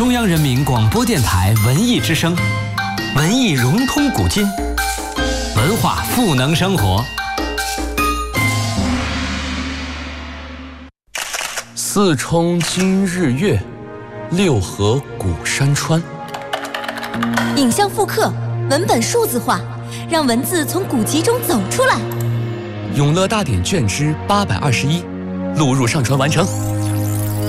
中央人民广播电台文艺之声，文艺融通古今，文化赋能生活。 四冲今日月，六合古山川。 影像复刻，文本数字化，让文字从古籍中走出来。 永乐大典卷之821，录入上传完成。